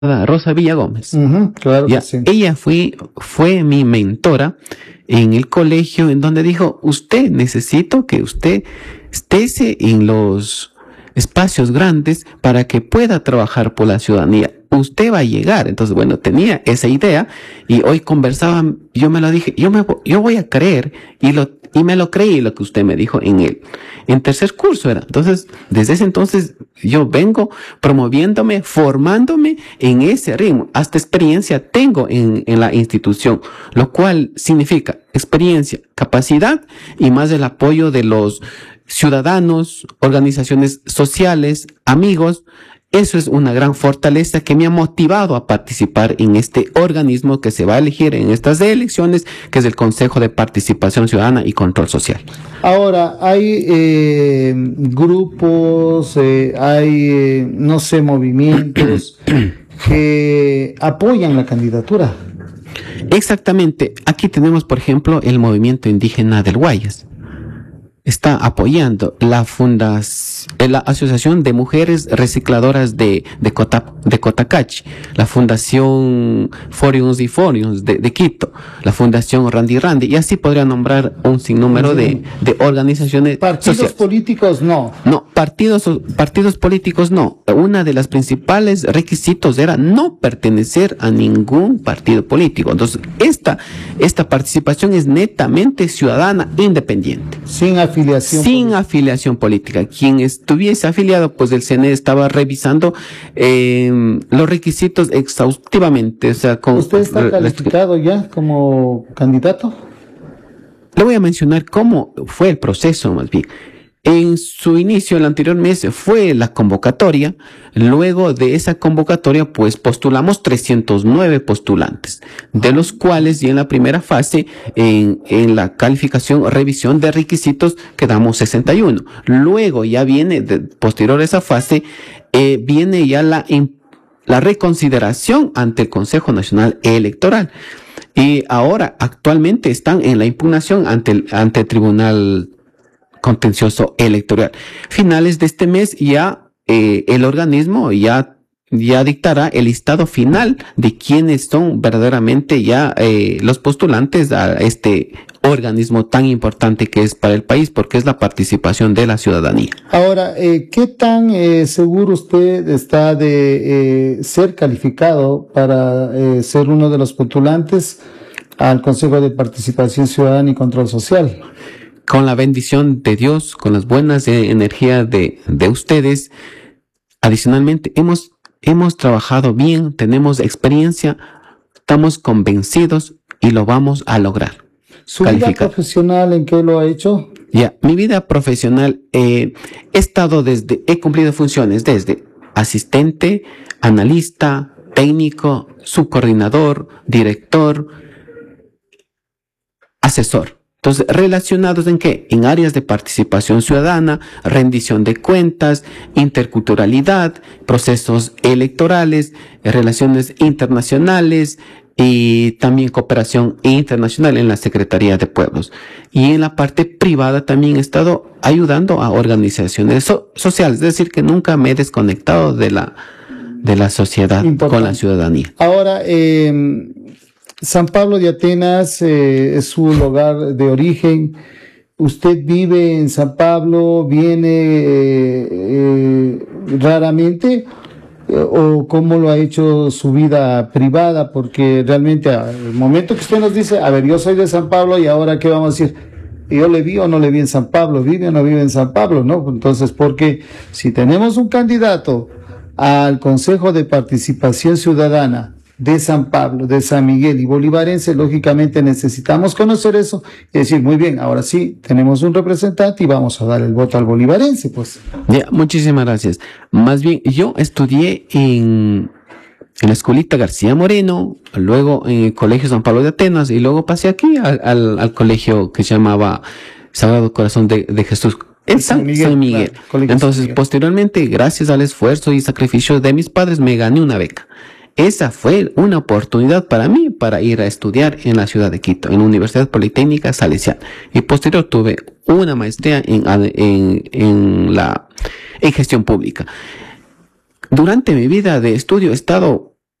Rosa Villagómez. Claro que sí. Ella fue mi mentora en el colegio, en donde dijo: necesito que usted esté en los espacios grandes para que pueda trabajar por la ciudadanía. Usted va a llegar. Entonces, bueno, tenía esa idea y hoy conversaban, yo me lo dije, yo voy a creer y me lo creí lo que usted me dijo en tercer curso era. Entonces, desde ese entonces yo vengo promoviéndome, formándome en ese ritmo. Hasta experiencia tengo en la institución, lo cual significa experiencia, capacidad y más el apoyo de los ciudadanos, organizaciones sociales, amigos. Eso es una gran fortaleza que me ha motivado a participar en este organismo que se va a elegir en estas elecciones, que es el Consejo de Participación Ciudadana y Control Social. Ahora, hay grupos, hay, no sé, movimientos que apoyan la candidatura. Exactamente. Aquí tenemos, por ejemplo, el movimiento indígena del Guayas. Está apoyando la Asociación de Mujeres Recicladoras de Cotacachi, la Fundación Foriums y Foriums de Quito, la Fundación Randy Randy, y así podría nombrar un sinnúmero de organizaciones. ¿Partidos sociales. Políticos no? No, partidos políticos no. Una de las principales requisitos era no pertenecer a ningún partido político. Entonces, esta participación es netamente ciudadana, independiente. Sin afiliación política. Quien estuviese afiliado, pues el CNE estaba revisando los requisitos exhaustivamente. O sea, ¿Usted está calificado ya como candidato? Le voy a mencionar cómo fue el proceso, más bien. En su inicio, el anterior mes, fue la convocatoria. Luego de esa convocatoria, pues postulamos 309 postulantes, de los cuales, y en la primera fase, en la calificación o revisión de requisitos, quedamos 61. Luego ya viene, posterior a esa fase, viene ya la reconsideración ante el Consejo Nacional Electoral. Y ahora, actualmente, están en la impugnación ante el Tribunal Contencioso Electoral. Finales de este mes ya el organismo ya dictará el listado final de quienes son verdaderamente ya los postulantes a este organismo tan importante que es para el país, porque es la participación de la ciudadanía. Ahora, ¿qué tan seguro usted está de ser calificado para ser uno de los postulantes al Consejo de Participación Ciudadana y Control Social? Con la bendición de Dios, con las buenas energías de ustedes. Adicionalmente, hemos trabajado bien, tenemos experiencia, estamos convencidos y lo vamos a lograr. ¿Su vida profesional en qué lo ha hecho? Mi vida profesional, he cumplido funciones desde asistente, analista, técnico, subcoordinador, director, asesor. Entonces, ¿relacionados en qué? En áreas de participación ciudadana, rendición de cuentas, interculturalidad, procesos electorales, relaciones internacionales y también cooperación internacional en la Secretaría de Pueblos. Y en la parte privada también he estado ayudando a organizaciones sociales, es decir, que nunca me he desconectado de la sociedad. Importante. Con la ciudadanía. Ahora, San Pablo de Atenas es su lugar de origen. ¿Usted vive en San Pablo? ¿Viene raramente? ¿O cómo lo ha hecho su vida privada? Porque realmente al momento que usted nos dice, a ver, yo soy de San Pablo y ahora ¿qué vamos a decir? ¿Yo le vi o no le vi en San Pablo? ¿Vive o no vive en San Pablo? ¿No? Entonces, porque si tenemos un candidato al Consejo de Participación Ciudadana de San Pablo, de San Miguel y bolivarense, lógicamente necesitamos conocer eso y decir, muy bien, ahora sí, tenemos un representante y vamos a dar el voto al bolivarense, pues. Muchísimas gracias. Más bien, yo estudié en la escuelita García Moreno, luego en el Colegio San Pablo de Atenas y luego pasé aquí al colegio que se llamaba Sagrado Corazón de Jesús. San Miguel. Claro, entonces, posteriormente, gracias al esfuerzo y sacrificio de mis padres, me gané una beca. Esa fue una oportunidad para mí para ir a estudiar en la ciudad de Quito, en la Universidad Politécnica Salesiana. Y posterior tuve una maestría en gestión pública. Durante mi vida de estudio he estado